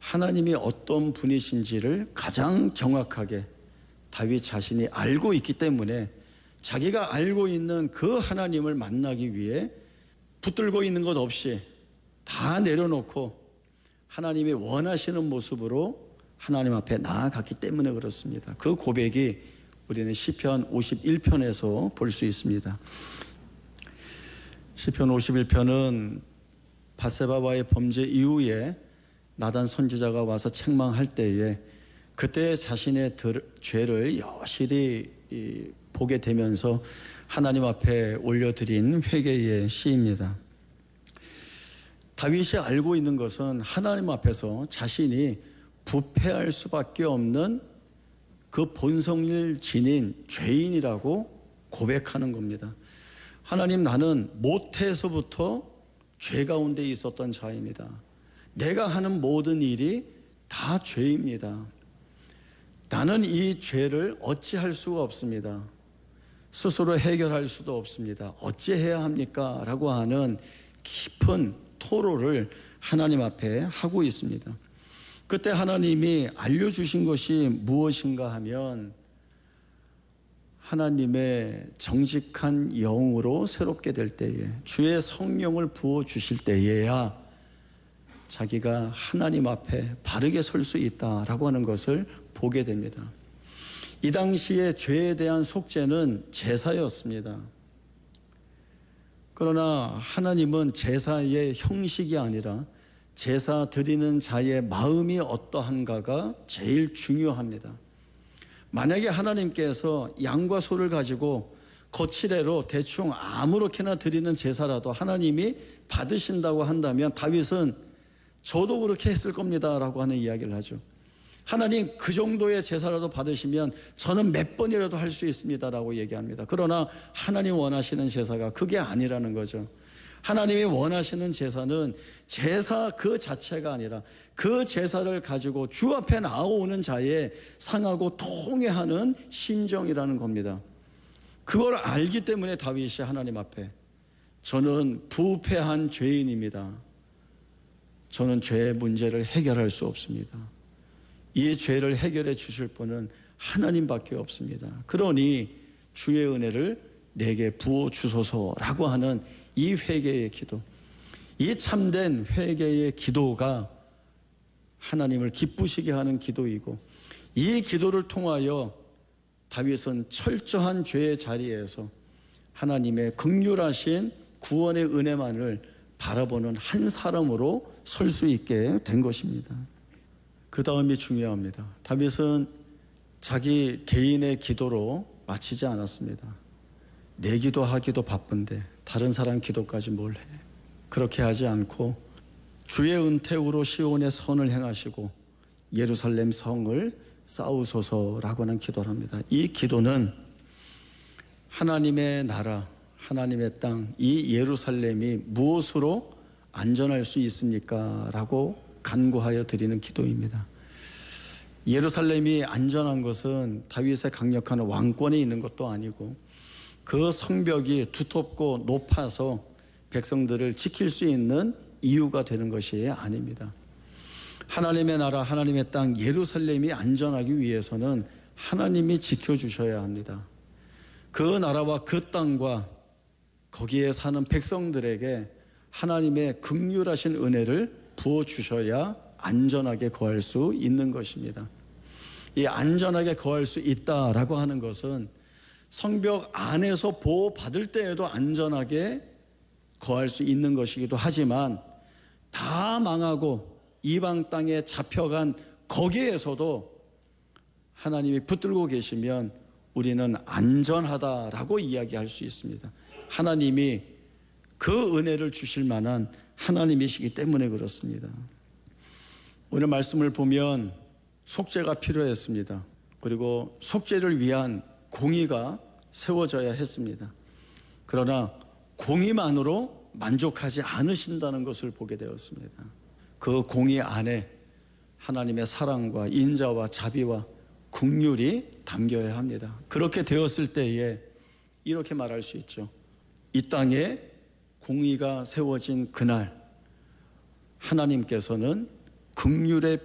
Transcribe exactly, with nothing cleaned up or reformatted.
하나님이 어떤 분이신지를 가장 정확하게 다윗 자신이 알고 있기 때문에 자기가 알고 있는 그 하나님을 만나기 위해 붙들고 있는 것 없이 다 내려놓고 하나님이 원하시는 모습으로 하나님 앞에 나아갔기 때문에 그렇습니다. 그 고백이 우리는 시편 오십일 편에서 볼 수 있습니다. 시편 오십일 편은 밧세바와의 범죄 이후에 나단 선지자가 와서 책망할 때에 그때 자신의 죄를 여실히 보게 되면서 하나님 앞에 올려드린 회개의 시입니다. 다윗이 알고 있는 것은 하나님 앞에서 자신이 부패할 수밖에 없는 그 본성을 지닌 죄인이라고 고백하는 겁니다. 하나님, 나는 모태에서부터 죄 가운데 있었던 자입니다. 내가 하는 모든 일이 다 죄입니다. 나는 이 죄를 어찌할 수가 없습니다. 스스로 해결할 수도 없습니다. 어찌해야 합니까? 라고 하는 깊은 토로를 하나님 앞에 하고 있습니다. 그때 하나님이 알려주신 것이 무엇인가 하면 하나님의 정직한 영으로 새롭게 될 때에 주의 성령을 부어주실 때에야 자기가 하나님 앞에 바르게 설 수 있다라고 하는 것을 보게 됩니다. 이 당시에 죄에 대한 속죄는 제사였습니다. 그러나 하나님은 제사의 형식이 아니라 제사 드리는 자의 마음이 어떠한가가 제일 중요합니다. 만약에 하나님께서 양과 소를 가지고 거칠애로 대충 아무렇게나 드리는 제사라도 하나님이 받으신다고 한다면 다윗은 저도 그렇게 했을 겁니다 라고 하는 이야기를 하죠. 하나님, 그 정도의 제사라도 받으시면 저는 몇 번이라도 할 수 있습니다 라고 얘기합니다. 그러나 하나님 원하시는 제사가 그게 아니라는 거죠. 하나님이 원하시는 제사는 제사 그 자체가 아니라 그 제사를 가지고 주 앞에 나오는 자의 상하고 통회하는 심정이라는 겁니다. 그걸 알기 때문에 다윗이 하나님 앞에 저는 부패한 죄인입니다. 저는 죄의 문제를 해결할 수 없습니다. 이 죄를 해결해 주실 분은 하나님밖에 없습니다. 그러니 주의 은혜를 내게 부어 주소서라고 하는 이 회개의 기도, 이 참된 회개의 기도가 하나님을 기쁘시게 하는 기도이고, 이 기도를 통하여 다윗은 철저한 죄의 자리에서 하나님의 긍휼하신 구원의 은혜만을 바라보는 한 사람으로 설 수 있게 된 것입니다. 그 다음이 중요합니다. 다윗은 자기 개인의 기도로 마치지 않았습니다. 내 기도하기도 바쁜데 다른 사람 기도까지 뭘 해. 그렇게 하지 않고 주의 은택으로 시온의 선을 행하시고 예루살렘 성을 쌓으소서라고 하는 기도를 합니다. 이 기도는 하나님의 나라, 하나님의 땅, 이 예루살렘이 무엇으로 안전할 수 있습니까? 라고 간구하여 드리는 기도입니다. 예루살렘이 안전한 것은 다윗의 강력한 왕권에 있는 것도 아니고 그 성벽이 두텁고 높아서 백성들을 지킬 수 있는 이유가 되는 것이 아닙니다. 하나님의 나라, 하나님의 땅, 예루살렘이 안전하기 위해서는 하나님이 지켜주셔야 합니다. 그 나라와 그 땅과 거기에 사는 백성들에게 하나님의 긍휼하신 은혜를 부어주셔야 안전하게 거할 수 있는 것입니다. 이 안전하게 거할 수 있다라고 하는 것은 성벽 안에서 보호받을 때에도 안전하게 거할 수 있는 것이기도 하지만 다 망하고 이방 땅에 잡혀간 거기에서도 하나님이 붙들고 계시면 우리는 안전하다라고 이야기할 수 있습니다. 하나님이 그 은혜를 주실 만한 하나님이시기 때문에 그렇습니다. 오늘 말씀을 보면 속죄가 필요했습니다. 그리고 속죄를 위한 공의가 세워져야 했습니다. 그러나 공의만으로 만족하지 않으신다는 것을 보게 되었습니다. 그 공의 안에 하나님의 사랑과 인자와 자비와 긍휼이 담겨야 합니다. 그렇게 되었을 때에 이렇게 말할 수 있죠. 이 땅에 공의가 세워진 그날 하나님께서는 긍휼의